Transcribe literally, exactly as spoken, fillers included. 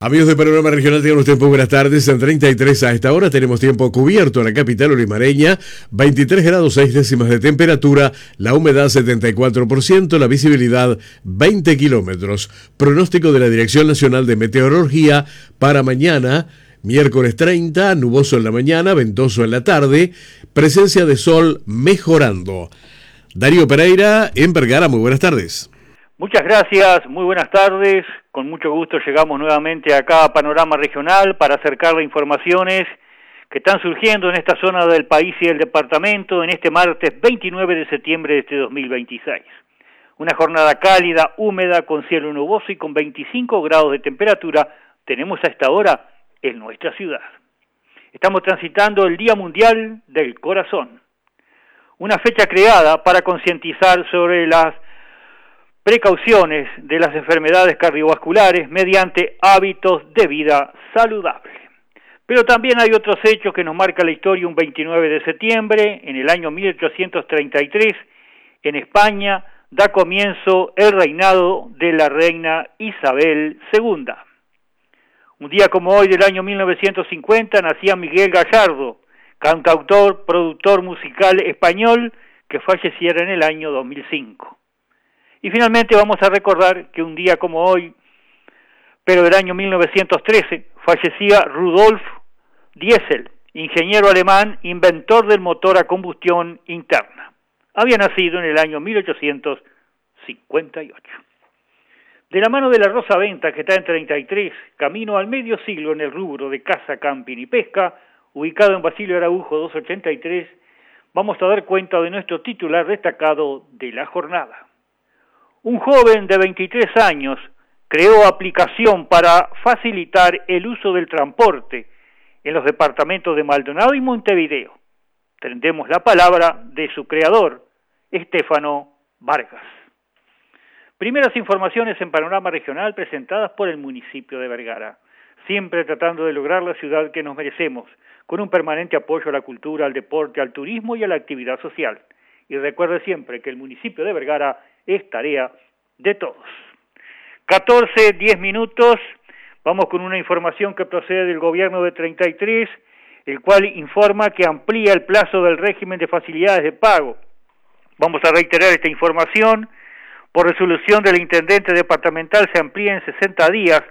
Amigos de Panorama Regional, tengan ustedes muy buenas tardes. En treinta y tres a esta hora tenemos tiempo cubierto en la capital olimareña, veintitrés grados seis décimas de temperatura, la humedad setenta y cuatro por ciento, la visibilidad veinte kilómetros. Pronóstico de la Dirección Nacional de Meteorología para mañana, miércoles treinta, nuboso en la mañana, ventoso en la tarde, presencia de sol mejorando. Darío Pereira, en Vergara, muy buenas tardes. Muchas gracias, muy buenas tardes. Con mucho gusto llegamos nuevamente acá a Panorama Regional para acercarle informaciones que están surgiendo en esta zona del país y del departamento en este martes veintinueve de septiembre de este dos mil veintiséis. Una jornada cálida, húmeda, con cielo nuboso y con veinticinco grados de temperatura tenemos a esta hora en nuestra ciudad. Estamos transitando el Día Mundial del Corazón, una fecha creada para concientizar sobre las precauciones de las enfermedades cardiovasculares mediante hábitos de vida saludable. Pero también hay otros hechos que nos marca la historia. Un veintinueve de septiembre, en el año mil ochocientos treinta y tres, en España, da comienzo el reinado de la reina Isabel segunda. Un día como hoy del año mil novecientos cincuenta nacía Miguel Gallardo, cantautor, productor musical español, que falleciera en el año dos mil cinco. Y finalmente vamos a recordar que un día como hoy, pero del año mil novecientos trece, fallecía Rudolf Diesel, ingeniero alemán, inventor del motor a combustión interna. Había nacido en el año mil ochocientos cincuenta y ocho. De la mano de la Rosa Venta, que está en treinta y tres, camino al medio siglo en el rubro de caza, camping y pesca, ubicado en Basilio Araujo doscientos ochenta y tres, vamos a dar cuenta de nuestro titular destacado de la jornada. Un joven de veintitrés años creó aplicación para facilitar el uso del transporte en los departamentos de Maldonado y Montevideo. Tendremos la palabra de su creador, Estefano Vargas. Primeras informaciones en Panorama Regional presentadas por el municipio de Vergara, siempre tratando de lograr la ciudad que nos merecemos, con un permanente apoyo a la cultura, al deporte, al turismo y a la actividad social. Y recuerde siempre que el municipio de Vergara es tarea de todos. catorce, diez minutos, vamos con una información que procede del gobierno de treinta y tres, el cual informa que amplía el plazo del régimen de facilidades de pago. Vamos a reiterar esta información. Por resolución del intendente departamental se amplía en sesenta días